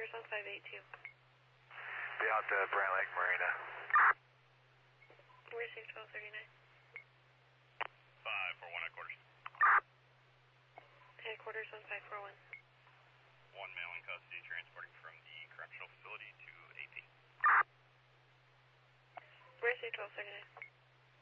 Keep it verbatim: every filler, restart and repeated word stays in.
Headquarters on five eight two. Be out to Brant Lake Marina. Received twelve thirty-nine. five four one headquarters. Headquarters on five four one. One male in custody transporting from the correctional facility to A P. Received twelve thirty-nine.